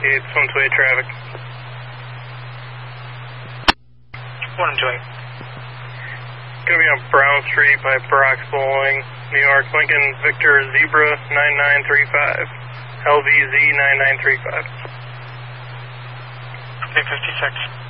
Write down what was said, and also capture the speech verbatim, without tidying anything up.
fifty-eight, one-way traffic. One enjoy. Gonna be on Brown Street by Brock's Bowling, New York, Lincoln Victor Zebra nine nine three five, L V Z nine nine three five. Okay, fifty-six.